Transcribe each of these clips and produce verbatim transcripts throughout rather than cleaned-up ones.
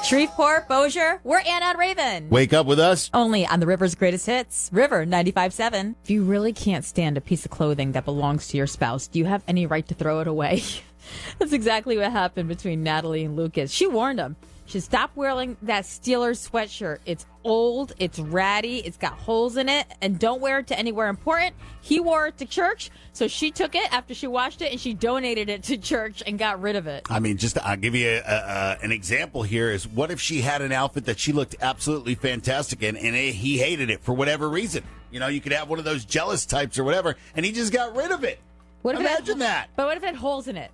Shreveport, Bossier, we're Anna and Raven. Wake up with us. Only on the River's Greatest Hits, River ninety-five point seven. If you really can't stand a piece of clothing that belongs to your spouse, do you have any right to throw it away? That's exactly what happened between Natalie and Lucas. She warned him. She said, stop wearing that Steelers sweatshirt. It's old, it's ratty, it's got holes in it, and don't wear it to anywhere important. He wore it to church, so she took it after she washed it, and she donated it to church and got rid of it. I mean, just I'll give you a, a, an example here is what if she had an outfit that she looked absolutely fantastic in, and he hated it for whatever reason? You know, you could have one of those jealous types or whatever, and he just got rid of it. What if Imagine it had, that. But what if it had holes in it?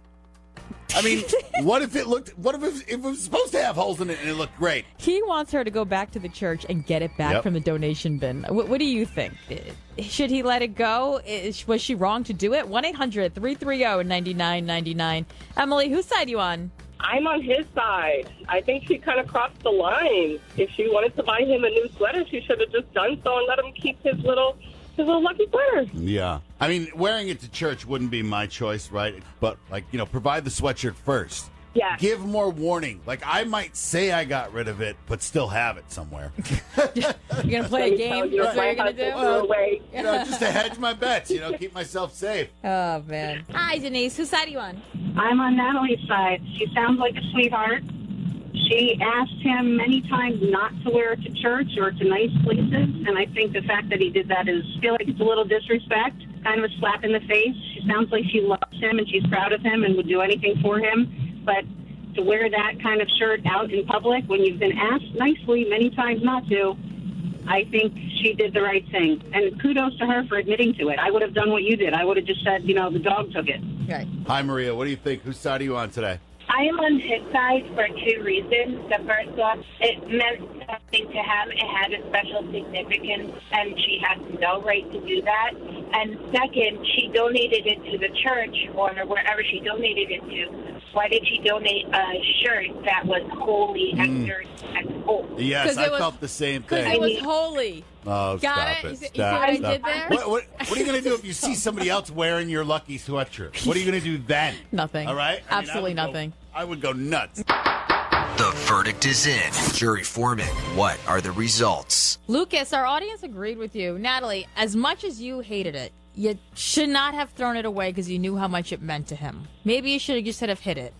I mean, what if it looked, what if it, if it was supposed to have holes in it and it looked great? He wants her to go back to the church and get it back Yep. from the donation bin. What, what do you think? Should he let it go? Is, was she wrong to do it? one eight hundred three three zero nine nine nine nine. Emily, whose side are you on? I'm on his side. I think she kind of crossed the line. If she wanted to buy him a new sweater, she should have just done so and let him keep his little his little lucky sweater. Yeah. I mean, wearing it to church wouldn't be my choice, right? But, like, you know, provide the sweatshirt first. Yeah. Give more warning. Like, I might say I got rid of it, but still have it somewhere. You're going to play a game? You That's what you're going to do? Well, away. You know, just to hedge my bets, you know, keep myself safe. Oh, man. Hi, Denise. Whose side are you on? I'm on Natalie's side. She sounds like a sweetheart. She asked him many times not to wear it to church or to nice places, and I think the fact that he did that is, I feel like it's a little disrespect, kind of a slap in the face. She sounds like she loves him and she's proud of him and would do anything for him, but to wear that kind of shirt out in public when you've been asked nicely many times not to, I think she did the right thing. And kudos to her for admitting to it. I would have done what you did. I would have just said, you know, the dog took it. Right. Hi, Maria. What do you think? Whose side are you on today? I am on his side for two reasons. The first one, it meant something to him. It had a special significance, and she has no right to do that. And second, she donated it to the church or wherever she donated it to. Why did she donate a shirt that was holy Mm. and and old? Yes, 'Cause I it was- felt the same Because thing. it was holy. Oh, Got stop it? it. You see- you see Stop, what I stop. did there? What, what, what are you going to do if you see somebody else wearing your lucky sweatshirt? What are you going to do then? Nothing. All right? I mean, I Absolutely would go- nothing. I would go nuts. The verdict is in. Jury foreman, what are the results? Lucas, our audience agreed with you. Natalie, as much as you hated it, you should not have thrown it away because you knew how much it meant to him. Maybe you should have just have hit it.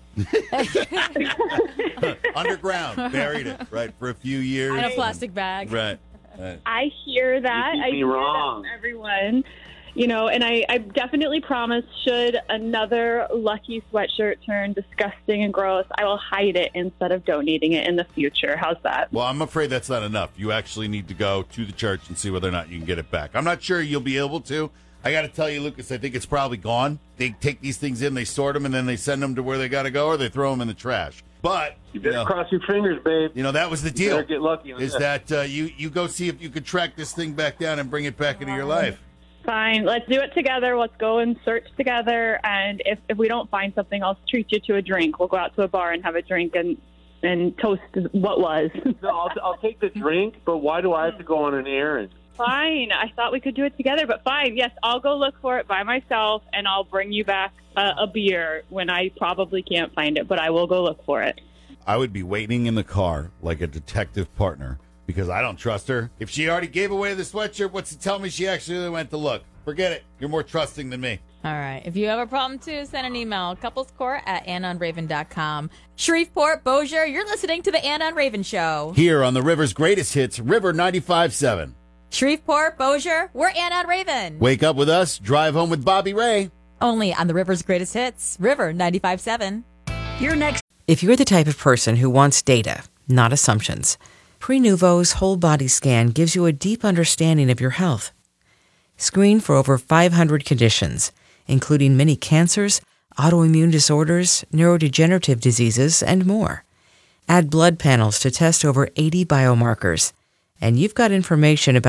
Underground, buried it, right, for a few years. In a plastic bag. Right. right. I hear that. You keep I me hear wrong. that from everyone. You know, and I, I definitely promise should another lucky sweatshirt turn disgusting and gross, I will hide it instead of donating it in the future. How's that? Well, I'm afraid that's not enough. You actually need to go to the church and see whether or not you can get it back. I'm not sure you'll be able to. I got to tell you, Lucas, I think it's probably gone. They take these things in, they sort them, and then they send them to where they got to go, or they throw them in the trash. But You better know, cross your fingers, babe. you know, that was the You deal. better get lucky on is that. that uh, you you go see if you could track this thing back down and bring it back into your life. Fine, let's do it together. Let's go and search together. And if, if we don't find something, I'll treat you to a drink. We'll go out to a bar and have a drink and, and toast what was. No, I'll, I'll take the drink, but why do I have to go on an errand? Fine. I thought we could do it together, but fine. Yes, I'll go look for it by myself, and I'll bring you back uh, a beer when I probably can't find it, but I will go look for it. I would be waiting in the car like a detective partner because I don't trust her. If she already gave away the sweatshirt, what's to tell me she actually went to look? Forget it. You're more trusting than me. All right. If you have a problem, too, send an email. Couplescourt at anna and raven dot com. Shreveport, Bossier, you're listening to the Anna and Raven Show. Here on the River's Greatest Hits, River ninety-five point seven. Shreveport, Bossier, we're Anna and Raven. Wake up with us, drive home with Bobby Ray. Only on the River's Greatest Hits, River ninety-five point seven. You're next. If you're the type of person who wants data, not assumptions, Prenuvo's whole body scan gives you a deep understanding of your health. Screen for over five hundred conditions, including many cancers, autoimmune disorders, neurodegenerative diseases, and more. Add blood panels to test over eighty biomarkers, and you've got information about